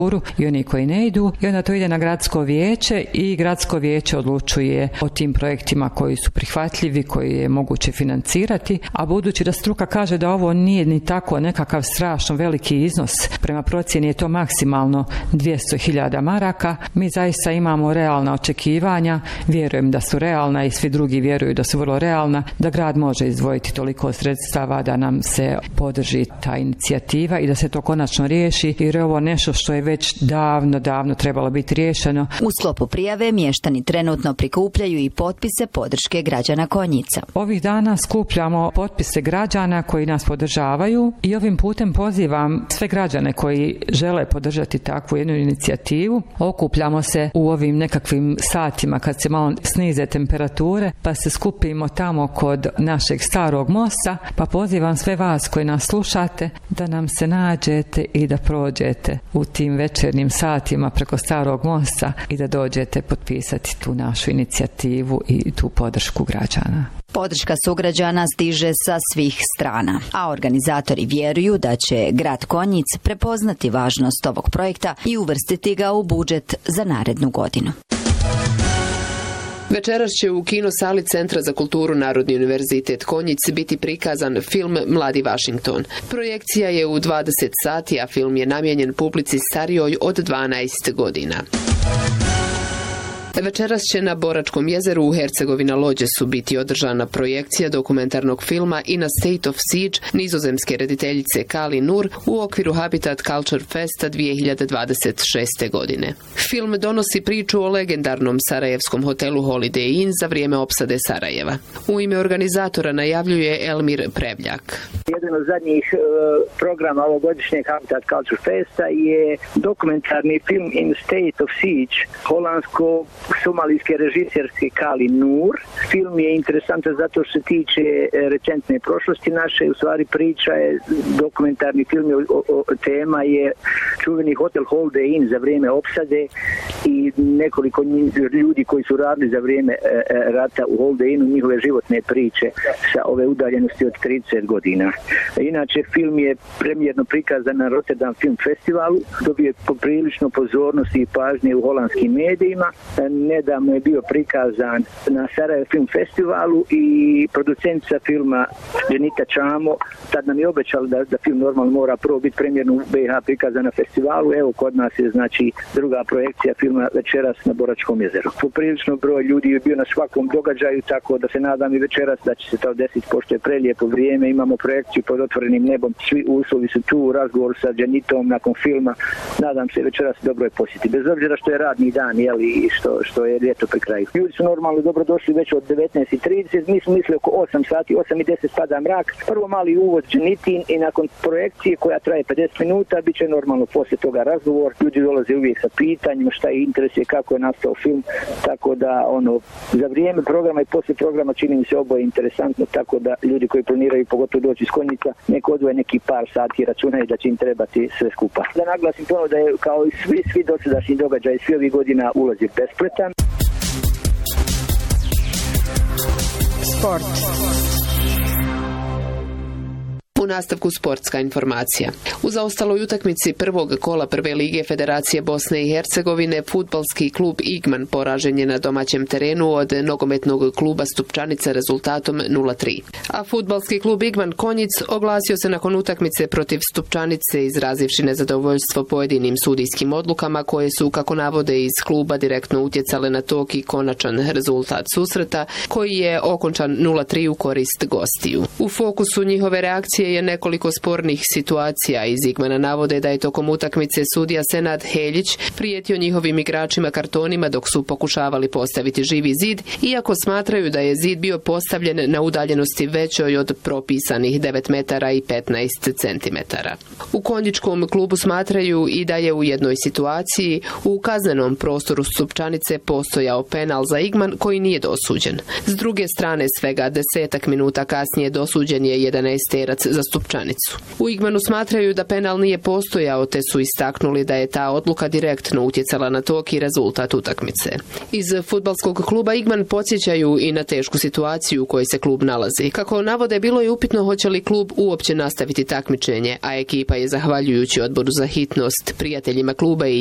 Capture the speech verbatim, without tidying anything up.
i oni koji ne idu, i onda to ide na gradsko vijeće i gradsko vijeće odlučuje o tim projektima koji su prihvatljivi, koji je moguće financirati, a budući da struka kaže da ovo nije ni tako nekakav strašno veliki iznos, prema procjeni je to maksimalno dvjesto hiljada maraka, mi zaista imamo realna očekivanja, vjerujem da su realna i svi drugi vjeruju da su vrlo realna, da grad može izdvojiti toliko sredstava da nam se podrži ta inicijativa i da se to konačno riješi, jer je ovo nešto što je već davno, davno trebalo biti riješeno. U sklopu prijave mještani trenutno prikupljaju i potpise podrške građana Konjica. Ovih dana skupljamo potpise građana koji nas podržavaju i ovim putem pozivam sve građane koji žele podržati takvu jednu inicijativu. Okupljamo se u ovim nekakvim satima kad se malo snize temperature, pa se skupimo tamo kod našeg starog mosta, pa pozivam sve vas koji nas slušate da nam se nađete i da prođete u tim večernjim satima preko starog mosta i da dođete potpisati tu našu inicijativu i tu podršku građana. Podrška sugrađana stiže sa svih strana, a organizatori vjeruju da će grad Konjic prepoznati važnost ovog projekta i uvrstiti ga u budžet za narednu godinu. Večeras će u kino sali Centra za kulturu Narodni univerzitet Konjic biti prikazan film Mladi Washington. Projekcija je u dvadeset sati, a film je namijenjen publici starijoj od dvanaest godina. Večeras će na Boračkom jezeru u Hercegovina Lođesu biti održana projekcija dokumentarnog filma In a State of Siege nizozemske rediteljice Kali Nur u okviru Habitat Culture Festa dvije hiljade dvadeset šeste. godine. Film donosi priču o legendarnom sarajevskom hotelu Holiday Inn za vrijeme opsade Sarajeva. U ime organizatora najavljuje Elmir Prevljak. Jedan od zadnjih uh, programa ovogodišnjeg Habitat Culture Festa je dokumentarni film In a State of Siege holandsko somalijske režiserske Kali Nur. Film je interesantan zato što se tiče recentne prošlosti naše, u stvari priča je, dokumentarni film je, o, o, tema je čuveni hotel Holiday Inn za vrijeme opsade i nekoliko ljudi koji su radili za vrijeme e, rata u Holiday Innu, njihove životne priče sa ove udaljenosti od trideset godina. Inače, film je premijerno prikazan na Rotterdam Film Festivalu, dobio poprilično pozornosti i pažnje u holandskim medijima. Nedavno je bio prikazan na Sarajevo Film Festivalu i producentica filma Denita Čamo tad nam je obećala da, da film normalno mora prvo biti premijerno u B iH prikazan na festivalu. Evo kod nas je znači druga projekcija filma večeras na Boračkom jezeru. Poprilično broj ljudi je bio na svakom događaju, tako da se nadam i večeras da će se to desiti, pošto je prelijepo vrijeme, imamo projekciju pod otvorenim nebom, svi uslovi su tu, razgovor sa Džanitom nakon filma, nadam se večeras dobro je posjeti. Bez obzira što je radni dan, jeli, i što, što je ljeto pri kraju. Ljudi su normalno dobro došli već od devetnaest i trideset, mi smo mislili oko osam sati, osam i deset pada mrak, prvo mali uvod Džanitin i nakon projekcije koja traje pedeset minuta, bit će normalno poslije toga razgovor, ljudi dolaze uvijek sa pitanjima šta je interes je, kako je nastao film, tako da ono, za vrijeme programa i poslije programa čini mi se oboje interesantno, tako da ljudi koji planiraju pogotovo doći iz Konjica, neko odvoje neki par sati, računaju da će im trebati sve skupa. Da naglasim ponovno da je kao i svi, svi dosadašnji događaji svi ovih godina ulaz je bespletan. Sport. U nastavku sportska informacija. U zaostaloj utakmici prvog kola prve lige Federacije Bosne i Hercegovine fudbalski klub Igman poražen je na domaćem terenu od nogometnog kluba Stupčanica rezultatom nula tri. A fudbalski klub Igman Konjic oglasio se nakon utakmice protiv Stupčanice izrazivši nezadovoljstvo pojedinim sudijskim odlukama koje su, kako navode iz kluba, direktno utjecale na tok i konačan rezultat susreta koji je okončan nula tri u korist gostiju. U fokusu njihove reakcije je nekoliko spornih situacija. Iz Igmana navode da je tokom utakmice sudija Senad Heljić prijetio njihovim igračima kartonima dok su pokušavali postaviti živi zid, iako smatraju da je zid bio postavljen na udaljenosti većoj od propisanih devet metara i petnaest centimetara. U konjičkom klubu smatraju i da je u jednoj situaciji u kaznenom prostoru Stupčanice postojao penal za Igman koji nije dosuđen. S druge strane, svega desetak minuta kasnije dosuđen je jedanaesterac za uzastop Pčanicu. U Igmanu smatraju da penal nije postojao, te su istaknuli da je ta odluka direktno utjecala na tok i rezultat utakmice. Iz fudbalskog kluba Igman podsjećaju i na tešku situaciju u kojoj se klub nalazi. Kako navode, bilo je upitno hoće li klub uopće nastaviti takmičenje, a ekipa je zahvaljujući odboru za hitnost, prijateljima kluba i